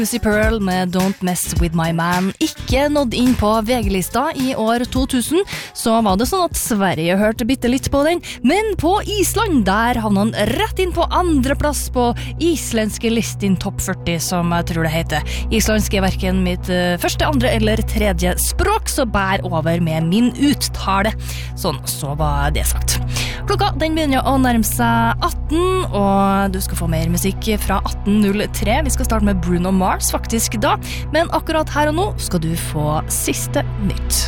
Lucy Pearl med Don't Mess With My Man ikke nådd inn på VG-lista i år 2000, så var det sånn at Sverige hørte bitte litt på den, men på Island, der havna han rett inn på andreplass på islandske listin Top 40, som jeg tror det heter. Islandsk er hverken mitt første, andre eller tredje språk, så bær over med min uttale. Sånn, så var det sagt. Klokka, den begynner å nærme seg 18, og du skal få mer musikk fra 18.03. Vi skal starte med Bruno Mars faktisk da, men akkurat her og nå skal du få siste nytt.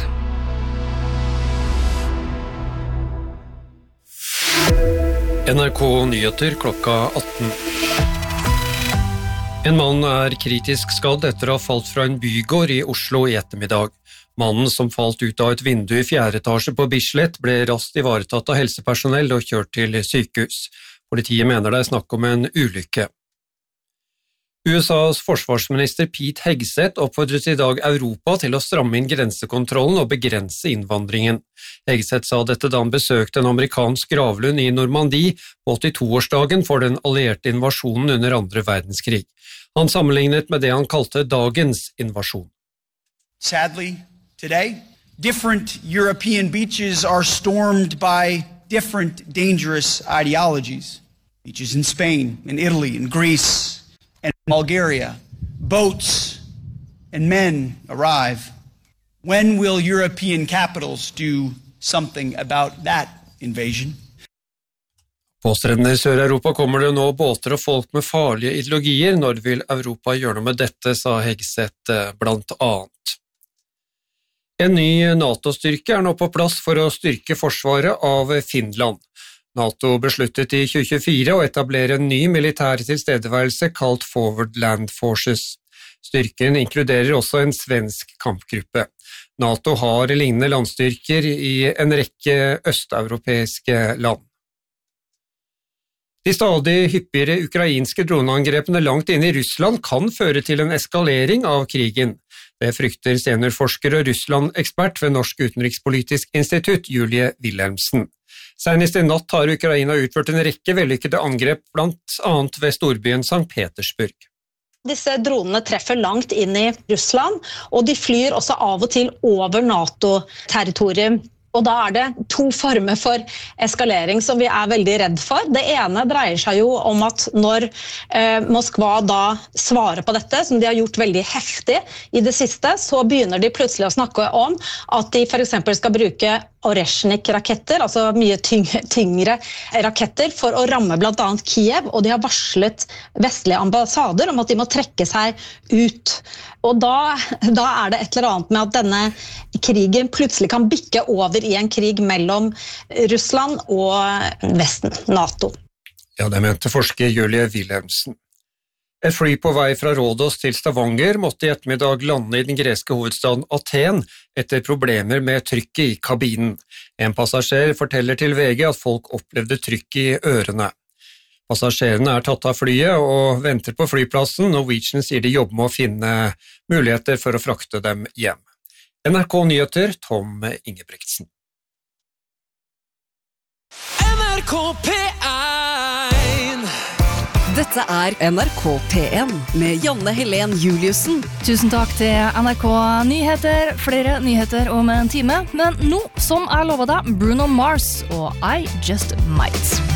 NRK Nyheter klokka 18. En mann er kritisk skadd etter å ha falt fra en bygård i Oslo i ettermiddag. Mannen som falt ut av et vindu i 4. etasje på Bislett ble raskt ivaretatt av helsepersonell og kjørt til sykehus. Politiet mener det er snakk om en ulykke. USAs forsvarsminister Pete Hegseth oppfordret i dag Europa til å stramme inn grensekontrollen og begrense innvandringen. Hegseth sa dette da han besøkte en amerikansk gravlund i Normandie på 82-årsdagen for den allierte invasjonen under 2. verdenskrig. Han sammenlignet med det han kalte dagens invasjon. Sadly, today, different European beaches are stormed by different dangerous ideologies. Beaches in Spain, in Italy, in Greece, and Bulgaria, boats and men arrive. When will European capitals do something about that invasion? På strendene i Sør-Europa kommer det nå båter og folk med farlige ideologier. Når vil Europa gjøre noe med dette, sa Hegseth blant annet. En ny NATO-styrke er nå på plass for å styrke forsvaret av Finland. NATO besluttet i 2024 å etablere en ny militær tilstedeværelse kalt Forward Land Forces. Styrken inkluderer også en svensk kampgruppe. NATO har lignende landstyrker i en rekke østeuropeiske land. De stadig hyppigere ukrainske droneangrepene langt inn i Russland kan føre til en eskalering av krigen. Det frykter seniorforsker og Russland-ekspert ved Norsk utenrikspolitisk institutt, Julie Wilhelmsen. Senest i natt har Ukraina utført en rekke vellykkede angrep, blant annet ved storbyen St. Petersburg. Disse dronene treffer langt inn i Russland, og de flyr også av og til over NATO-territorium. Og da er det to former for eskalering som vi er veldig redd for. Det ene dreier seg jo om at når Moskva da svarer på dette, som de har gjort veldig heftig i det siste, så begynner de plutselig å snakke om at de for eksempel skal bruke Oreshnik-raketter, altså mye tyngre raketter, for å ramme blant annet Kiev, og de har varslet vestlige ambassader om at de må trekke seg ut. Og da er det et eller annet med at denne krigen plutselig kan bikke over i en krig mellom Russland og Vesten, NATO. Ja, det mente forsker Julie Wilhelmsen. Et fly på vei fra Rådås til Stavanger måtte i ettermiddag lande i den greske hovedstaden Aten etter problemer med trykket i kabinen. En passasjer forteller til VG at folk opplevde trykk i ørene. Passasjerene er tatt av flyet og venter på flyplassen. Norwegian sier de jobber med å finne muligheter for å frakte dem hjem. NRK Nyheter, Tom Ingebrigtsen. NRK P1. Dette er NRK P1 med Janne Helen Juliussen. Tusen takk til NRK Nyheter. Flere nyheter om en time, men nå, som jeg lovet deg, Bruno Mars og I Just Might.